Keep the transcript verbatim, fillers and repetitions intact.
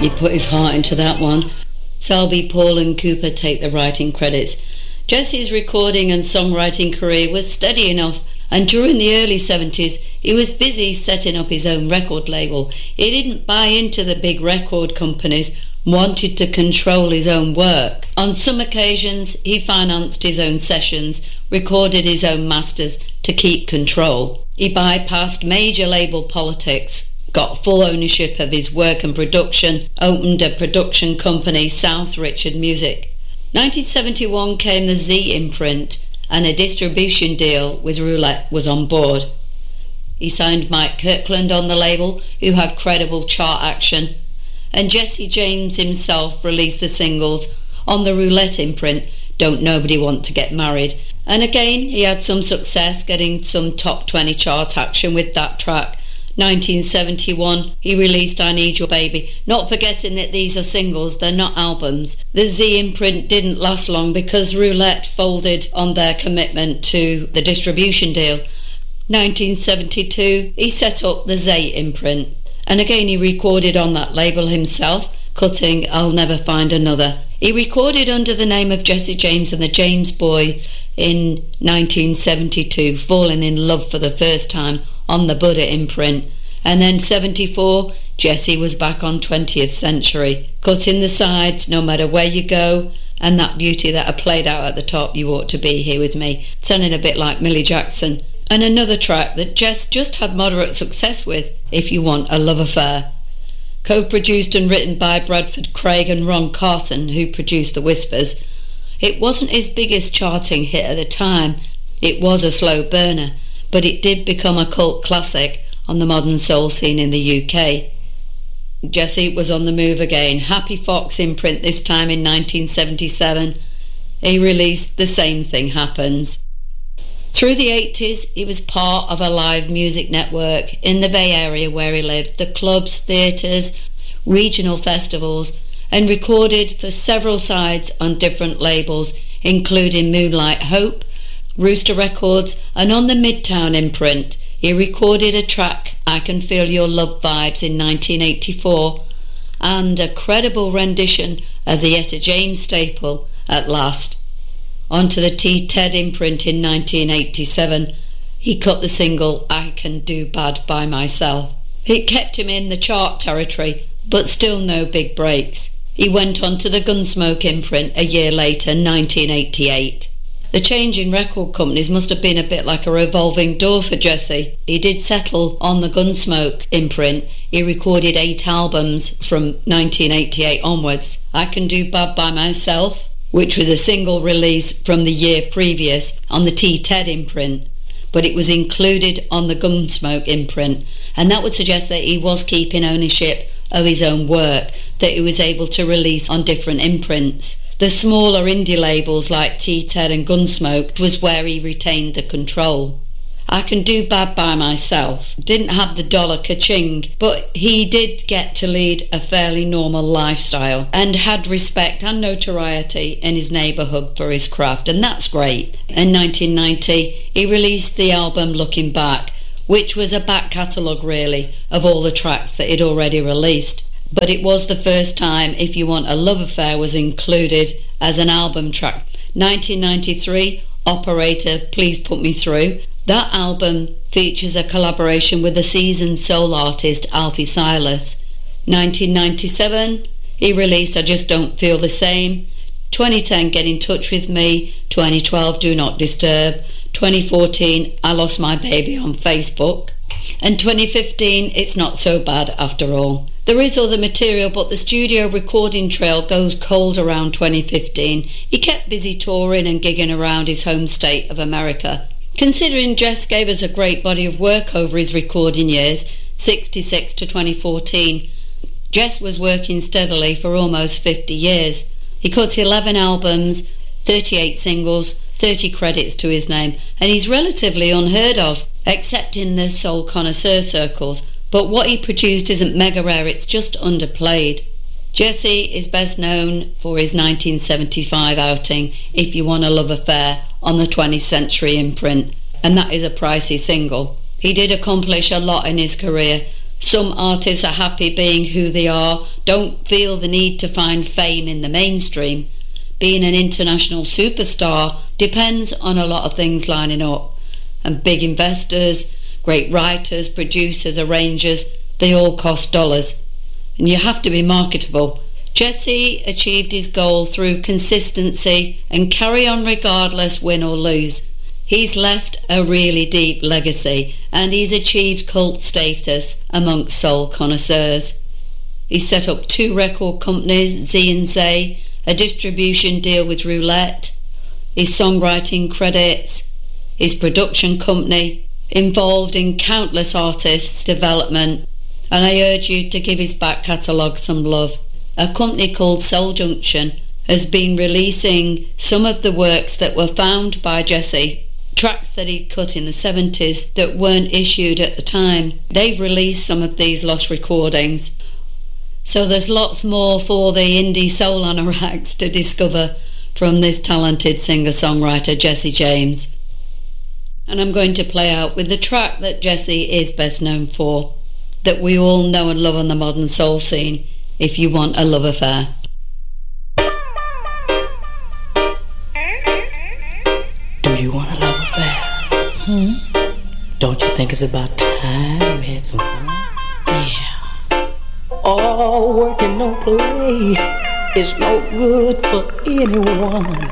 He put his heart into that one. Selby, Paul and Cooper take the writing credits. Jesse's recording and songwriting career was steady enough, and during the early seventies he was busy setting up his own record label. He didn't buy into the big record companies, wanted to control his own work. On some occasions he financed his own sessions, recorded his own masters to keep control. He bypassed major label politics, got full ownership of his work and production, opened a production company, South Richard Music. nineteen seventy-one came the Z imprint, and a distribution deal with Roulette was on board. He signed Mike Kirkland on the label, who had credible chart action, and Jesse James himself released the singles on the Roulette imprint, Don't Nobody Want to Get Married. And again, he had some success getting some top twenty chart action with that track. nineteen seventy-one, he released I Need Your Baby, not forgetting that these are singles, they're not albums. The Z imprint didn't last long because Roulette folded on their commitment to the distribution deal. nineteen seventy-two, he set up the Z imprint, and again he recorded on that label himself, cutting I'll Never Find Another. He recorded under the name of Jesse James and the James Boy in nineteen seventy-two, falling in love for the first time on the Buddha imprint, and then seventy-four, Jesse was back on twentieth Century, cutting the sides, No Matter Where You Go, and that beauty that I played out at the top, You Ought to Be Here With Me, sounding a bit like Millie Jackson. And another track that Jess just had moderate success with, If You Want a Love Affair. Co-produced and written by Bradford Craig and Ron Carson, who produced The Whispers. It wasn't his biggest charting hit at the time, it was a slow burner, but it did become a cult classic on the modern soul scene in the U K. Jesse was on the move again. Happy Fox imprint this time in nineteen seventy-seven. He released The Same Thing Happens. Through the eighties, he was part of a live music network in the Bay Area where he lived, the clubs, theatres, regional festivals, and recorded for several sides on different labels, including Moonlight Hope, Rooster Records, and on the Midtown imprint. He recorded a track, I Can Feel Your Love Vibes, in nineteen eighty-four, and a credible rendition of the Etta James staple, At Last. Onto the T. Ted imprint in nineteen eighty-seven, he cut the single I Can Do Bad By Myself. It kept him in the chart territory, but still no big breaks. He went on to the Gunsmoke imprint a year later, nineteen eighty-eight. The change in record companies must have been a bit like a revolving door for Jesse. He did settle on the Gunsmoke imprint. He recorded eight albums from nineteen eighty-eight onwards. I Can Do Bad By Myself, which was a single release from the year previous on the T. Ted imprint, but it was included on the Gunsmoke imprint, and that would suggest that he was keeping ownership of his own work, that he was able to release on different imprints. The smaller indie labels like T. Ted and Gunsmoke was where he retained the control. I Can Do Bad By Myself didn't have the dollar ka-ching, but he did get to lead a fairly normal lifestyle and had respect and notoriety in his neighbourhood for his craft, and that's great. In nineteen ninety, he released the album Looking Back, which was a back catalogue really of all the tracks that he'd already released. But it was the first time If You Want a Love Affair was included as an album track. nineteen ninety-three, Operator, Please Put Me Through. That album features a collaboration with the seasoned soul artist Alfie Silas. nineteen ninety-seven, he released I Just Don't Feel the Same. twenty ten, Get in Touch With Me. twenty twelve, Do Not Disturb. twenty fourteen, I Lost My Baby on Facebook. And twenty fifteen, It's Not So Bad After All. There is other material, but the studio recording trail goes cold around twenty fifteen. He kept busy touring and gigging around his home state of America. Considering Jess gave us a great body of work over his recording years, sixty-six to twenty fourteen, Jess was working steadily for almost fifty years. He cut eleven albums, thirty-eight singles, thirty credits to his name, and he's relatively unheard of, except in the soul connoisseur circles. But what he produced isn't mega rare, it's just underplayed. Jesse is best known for his nineteen seventy-five outing, If You Want a Love Affair, on the twentieth Century imprint, and that is a pricey single. He did accomplish a lot in his career, Some artists are happy being who they are, don't feel the need to find fame in the mainstream. Being an international superstar depends on a lot of things lining up. And big investors, great writers, producers, arrangers, they all cost dollars. And you have to be marketable. Jesse achieved his goal through consistency and carry on regardless, win or lose. He's left a really deep legacy and he's achieved cult status amongst soul connoisseurs. He set up two record companies, Z and Z, a distribution deal with Roulette, his songwriting credits, his production company, involved in countless artists' development, and I urge you to give his back catalogue some love. A company called Soul Junction has been releasing some of the works that were found by Jesse, tracks that he'd cut in the seventies that weren't issued at the time. They've released some of these lost recordings. So there's lots more for the indie soul anoraks to discover from this talented singer-songwriter Jesse James. And I'm going to play out with the track that Jesse is best known for, that we all know and love on the modern soul scene, If You Want a Love Affair. Do you want a love affair? Hmm? Don't you think it's about time we had some fun? Yeah. All work and no play is no good for anyone.